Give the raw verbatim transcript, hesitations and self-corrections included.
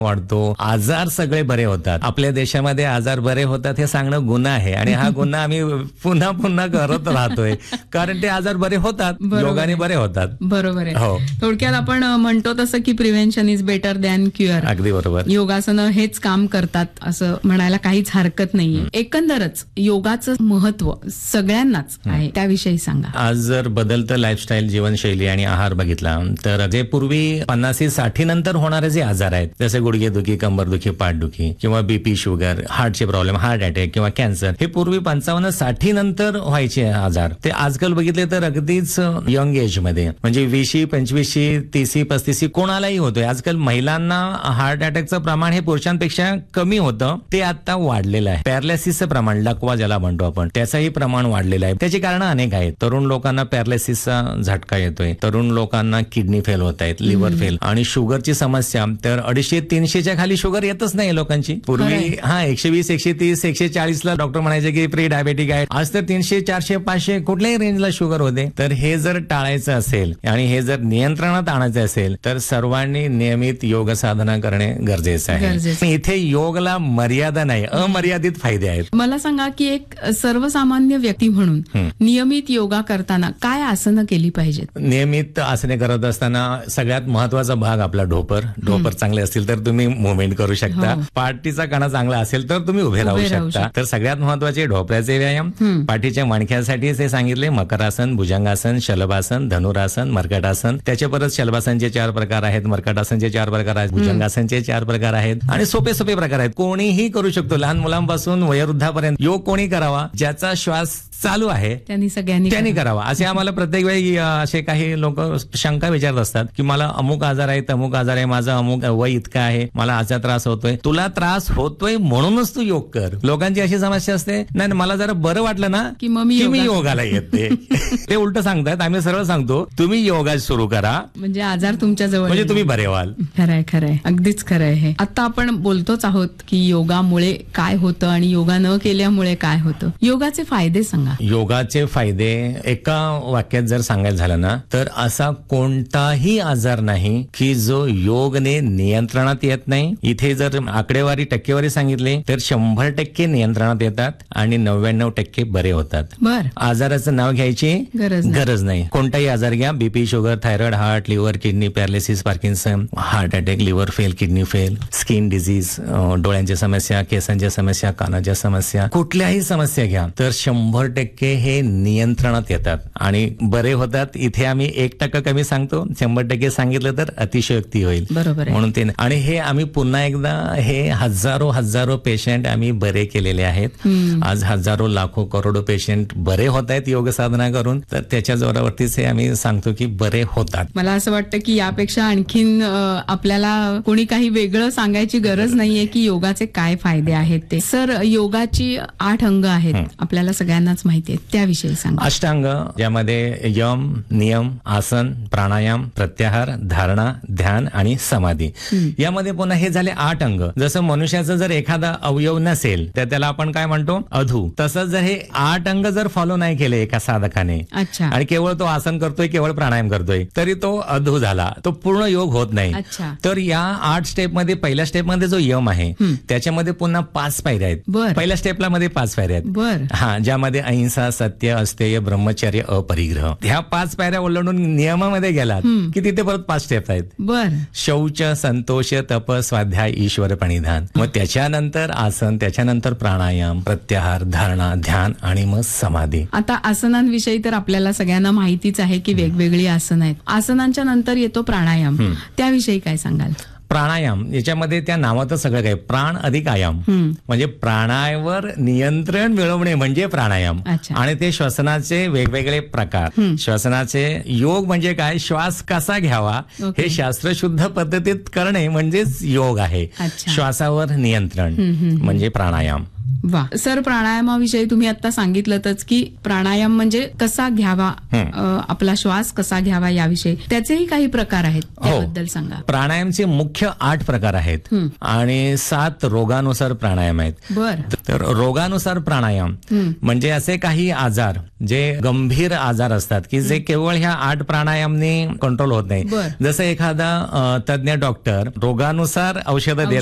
वाढतो, आजार सगळे बरे होतात. आपल्या देशामध्ये आजार बरे होतात हे सांगणं गुन्हा आहे आणि हा गुन्हा आम्ही पुन्हा पुन्हा करत राहतोय कारण ते आजार बरे होतात, योगाने बरे होतात. बरोबर आहे. हो. थोडक्यात आपण म्हणतो तसं की prevention is better than cure. अगदी बरोबर. योगासनं हेच काम करतात असं म्हणायला काहीच हरकत नाहीये. एकंदरच योगाचं महत्व सगळ्यांनाच आहे, त्याविषयी सांगा. आज जर बदलतं लाईफस्टाईल, जीवनशैली आणि आहार बघितला तर जे पूर्वी पन्नासी साठी नंतर होणारे जे आजार आहेत जसे गुडघेदुखी, कंबरदुखी, पाठदुखी किंवा BP, sugar, हार्टचे problem, heart attack किंवा कॅन्सर, हे पूर्वी पंचावन्न साठी नंतर व्हायचे आजार, ते आजकाल बघितले तर अगदीच यंग एज मध्ये म्हणजे वीसशी, पंचवीसशी, तीसशी, पस्तीसशी कोणालाही होतोय. आजकाल महिलांना हार्ट अटॅकचं प्रमाण हे पुरुषांपेक्षा कमी होतं, ते आता वाढलेलं आहे. पॅरालिसिसचं प्रमाण, लकवा ज्याला म्हणतो आपण, त्याचंही प्रमाण वाढलेलं आहे. त्याची कारण अनेक आहेत. तरुण लोकांना पॅरालिसिसचा झटका येतोय, तरुण लोकांना किडनी फेल होत आहेत, लिव्हर फेल, आणि शुगरची समस्या तर अडीचशे तीनशेच्या खाली शुगर येतच नाही लोकांची. पूर्वी हा एकशे वीस, एकशे तीस, एकशे चाळीस ला डॉक्टर म्हणायचे की प्री डायबेटिक आहे. आज तर तीनशे, चारशे, पाचशे कुठल्याही रेंजला शुगर होते. तर हे जर टाळायचं असेल आणि हे जर नियंत्रणात आणायचं असेल तर सर्वांनी नियमित योग साधना करणे गरजेचं आहे. इथे योगला मर्यादा नाही, अमर्यादित फायदे आहेत. मला सांगा की एक सर्वसामान्य व्यक्ती म्हणून नियमित योगा करताना काय आसनं केली पाहिजेत? नियमित आसने करत असताना सगळ्यात महत्वाचा भाग आपला ढोपर. ढोपर चांगले असतील तर तुम्ही मुवमेंट करू शकता. पाठीचा कणा चांगला असेल तर तुम्ही उभे राहू शकता. तर सगळ्यात महत्वाचे ढोपऱ्याचे व्यायाम. पाठीच्या मणक्यासाठी ते सांगितले मकरासन, भुजंगासन, शलभासन, धनुरासन, मर्कटासन. त्याचे परत शलभासनचे चार प्रकार आहेत, मर्कटासनचे चार प्रकार आहेत, भुजंगासनचे चार प्रकार आहेत आणि सोपे सोपे प्रकार आहेत. कोणीही करू शकतो, लहान मुलांपासून वयोवृद्धापर्यंत. योग कोणी करावा, ज्याचा श्वास चालू आहे त्यांनी सगळ्यांनी त्यांनी करावा. असे आम्हाला प्रत्येक वेळी असे काही लोक शंका विचारत असतात की मला अमुक आजार आहे, तमुक आजार आहे, माझा अमुक वय इतका आहे, मला आजचा त्रास होतोय. तुला त्रास होतोय म्हणूनच तू योग कर. लोकांची अशी समस्या असते, नाही मला जरा बरं वाटलं ना की मग मी योगाला येते. ते उलट सांगतात. आम्ही सरळ सांगतो तुम्ही योगा सुरू करा, म्हणजे आजार तुमच्या जवळ, म्हणजे तुम्ही बरे व्हाल. खरंय खरंय, अगदीच खरंय. हे आता आपण बोलतोच आहोत की योगामुळे काय होतं आणि योगा न केल्यामुळे काय होतं. योगाचे फायदे सांगा. योगाचे फायदे एका वाक्यात जर सांगायचं झालं ना तर असा कोणताही आजार नाही की जो योगने नियंत्रणात येत नाही. इथे जर आकडेवारी, टक्केवारी सांगितली तर शंभर टक्के नियंत्रणात येतात आणि नव्याण्णव टक्के बरे होतात. बर, आजाराचं नाव घ्यायची गरज गरज नाही. कोणताही आजार घ्या, BP, sugar, thyroid, heart, liver, kidney, paralysis, Parkinson, heart attack, liver fail, kidney fail, skin disease, डोळ्यांच्या समस्या, केसांच्या समस्या, कानाच्या समस्या, कुठल्याही समस्या घ्या तर शंभर टक्के हे नियंत्रणात येतात आणि बरे होतात. इथे आम्ही एक टक्का कमी सांगतो, शंभर टक्के सांगितलं तर अतिशयोक्ती होईल. बरोबर, म्हणून ते. आणि हे आम्ही पुन्हा एकदा हे हजारो हजारो पेशंट आम्ही बरे केलेले आहेत. आज हजारो लाखो करोडो पेशंट बरे होत आहेत योग साधना करून. तर त्याच्या जोरावरतीच हे आम्ही सांगतो की बरे होतात. मला असं वाटतं की यापेक्षा आणखीन आपल्याला कोणी काही वेगळं सांगायची गरज नाहीये की योगाचे काय फायदे आहेत ते. सर, योगाची आठ अंग आहेत, आपल्याला सगळ्यांनाच माहिती आहे, त्याविषयी सांगा. अष्टांग, ज्यामध्ये यम, नियम, आसन, प्राणायाम, प्रत्याहार, धारणा, ध्यान आणि समाधी. यामध्ये पुन्हा हे झाले आठ अंग. जसं मनुष्याचं जर एखादा अवयव नसेल तर त्याला आपण काय म्हणतो, अधू. तसंच जर हे आठ अंग जर फॉलो नाही केले एका साधकाने आणि केवळ तो आसन करतोय, केवळ प्राणायाम करतोय, तरी तो अधू झाला, तो पूर्ण योग होत नाही. तर या आठ स्टेप मध्ये पहिल्या स्टेप मध्ये जो यम आहे त्याच्यामध्ये पुन्हा पाच पायऱ्या आहेत. पहिल्या स्टेपला मध्ये पाच पायऱ्या आहेत. हा, ज्यामध्ये अहिंसा, सत्य, अस्तेय, ब्रह्मचर्य, अपरिग्रह. ह्या पाच पायऱ्या ओलांडून नियमामध्ये गेलात की तिथे परत पाच स्टेप आहेत. बर, शौच, संतोष, तप, स्वाध्याय, ईश्वर प्रणिधान. मग त्याच्यानंतर आसन, त्याच्यानंतर प्राणायाम, प्रत्याहार, धारणा, ध्यान आणि मग समाधी. आता आसनांविषयी तर आपल्याला सगळ्यांना माहितीच आहे की वेगवेगळी आसन आहेत. आसनांच्या नंतर येतो प्राणायाम, त्याविषयी काय सांगाल? प्राणायाम याच्यामध्ये त्या नावातच सगळं काय, प्राण अधिक आयाम, म्हणजे प्राणावर नियंत्रण मिळवणे म्हणजे प्राणायाम. आणि ते श्वसनाचे वेगवेगळे प्रकार. श्वसनाचे योग म्हणजे काय, श्वास कसा घ्यावा हे शास्त्रशुद्ध पद्धतीत करणे म्हणजेच योग आहे. श्वासावर नियंत्रण म्हणजे प्राणायाम. वा सर, प्राणायामाविषयी तुम्ही आता सांगितलंच की प्राणायाम म्हणजे कसा घ्यावा, अ, आपला श्वास कसा घ्यावा याविषयी त्याचेही काही प्रकार आहेत, त्याबद्दल सांगा. प्राणायामचे मुख्य आठ प्रकार आहेत आणि सात रोगानुसार प्राणायाम आहेत. बर. तर रोगानुसार प्राणायाम म्हणजे असे काही आजार जे गंभीर आजार असतात की जे केवळ ह्या आठ प्राणायामने कंट्रोल होत नाही. बर. जसं एखादा अ, तज्ञ डॉक्टर रोगानुसार औषधं देत